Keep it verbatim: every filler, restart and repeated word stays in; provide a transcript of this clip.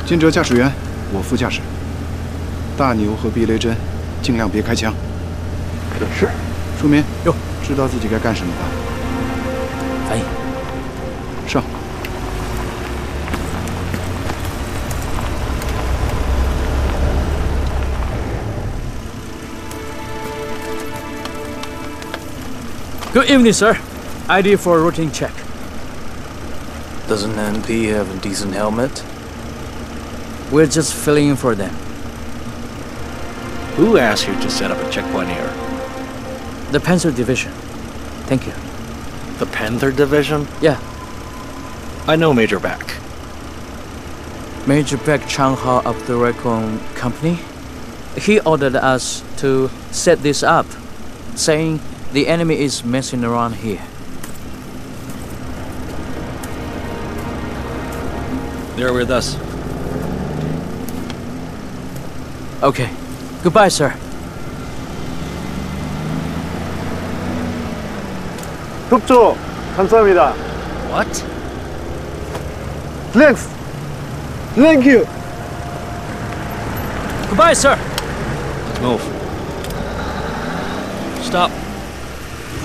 金哲驾驶员，我副驾驶。大牛和避雷针，尽量别开枪。 是。 书明， 哟， 知道自己该干什么吧？ 翻译。 上。 Good evening, sir. I D for a routine check. Doesn't N P have a decent helmet? We're just filling in for them. Who asked you to set up a checkpoint here? The Panther Division. Thank you. The Panther Division? Yeah. I know Major Beck. Major Beck Chang Ha of the Recon Company? He ordered us to set this up, saying the enemy is messing around here. They're with us. Okay. Goodbye, sir. 협조 감사합니다. What? Thanks. Thank you. Goodbye, sir. Let's move. Stop.